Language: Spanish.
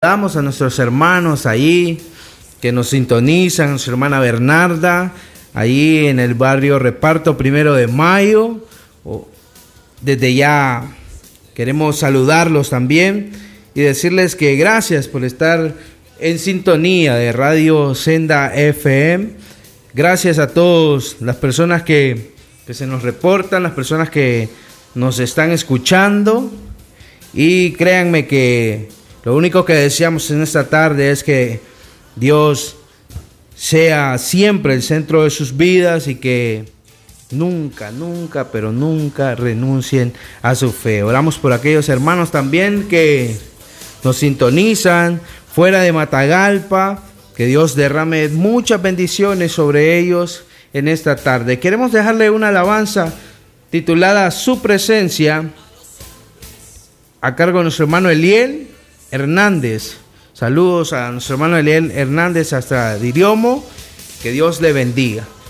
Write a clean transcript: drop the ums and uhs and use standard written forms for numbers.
Damos a nuestros hermanos ahí que nos sintonizan, a nuestra hermana Bernarda, ahí en el barrio Reparto 1 de Mayo. Desde ya queremos saludarlos también y decirles que gracias por estar en sintonía de Radio Senda FM. Gracias a todas las personas que se nos reportan, las personas que nos están escuchando. Y créanme que lo único que deseamos en esta tarde es que Dios sea siempre el centro de sus vidas y que nunca, pero nunca renuncien a su fe. Oramos por aquellos hermanos también que nos sintonizan fuera de Matagalpa. Que Dios derrame muchas bendiciones sobre ellos en esta tarde. Queremos dejarle una alabanza titulada Su Presencia a cargo de nuestro hermano Eliel Hernández. Saludos a nuestro hermano Eliel Hernández hasta Diriomo. Que Dios le bendiga.